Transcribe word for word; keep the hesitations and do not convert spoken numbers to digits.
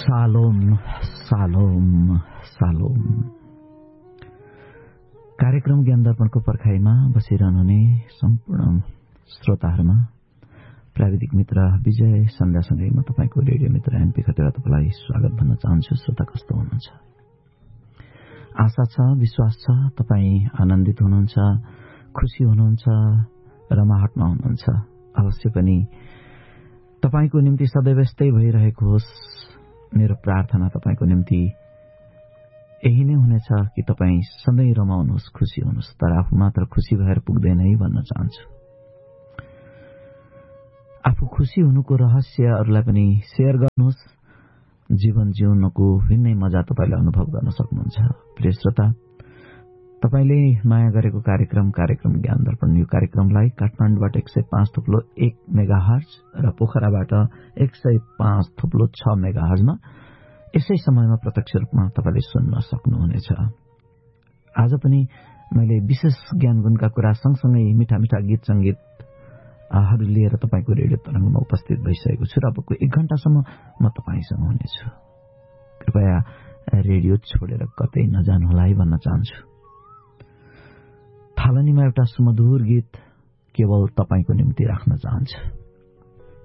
सालोम सालोम सालोम। कार्यक्रम ज्ञान दर्पणको पर्खाइमा बसिरहनुहुने सम्पूर्ण श्रोताहरूमा प्राविधिक मित्र विजय सन्ध्यासँगै म तपाईको रेडियो मित्र एनपी खतेरा तपाईलाई स्वागत भन्न चाहन्छु। श्रोता कस्तो हुनुहुन्छ? आशा छ, विश्वास छ तपाई आनन्दित हुनुहुन्छ, खुशी हुनुहुन्छ, रमाहटमा हुनुहुन्छ। अवश्य पनि तपाईको निम्ति सदैव यस्तै भइरहेको होस्। मेरो प्रार्थना तपाईको निम्ति यही नै हुनेछ कि तपाई सधैँ रमाउनुहोस्, खुशी हुनुहोस्। तर आफू मात्र खुशी भएर पुग्दैन है भन्न चाहन्छु। आफू खुशी हुनुको रहस्य अरूलाई पनि शेयर गर्नुहोस्। जीवन जिउनको भिन्नै मजा तपाईले अनुभव गर्न सक्नुहुन्छ। प्रिय श्रोता, तपाईले माया गरेको कार्यक्रम कार्यक्रम ज्ञान दर्पण, यो कार्यक्रमलाई काठमाडौँबाट एक सय पाँच थुप्लो एक मेगा हर्ज र पोखराबाट एक सय पाँच थुप्लो छ मेगा हर्जमा यसै समयमा प्रत्यक्ष रूपमा तपाईले सुन्न सक्नुहुनेछ। आज पनि मैले विशेष ज्ञान गुणका कुरा सँगसँगै मिठा मिठा गीत संगीत हरू लिएर तपाईको रेडियो तरंगमा उपस्थित भइसकेको छु र अबको एक घण्टासम्म म तपाईसँग हुनेछु। कृपया रेडियो छोडेर कतै नजानुहोला है भन्न चाहन्छु। थालनीमा एउटा सुमधुर गीत केवल तपाईको निम्ति राख्न चाहन्छु।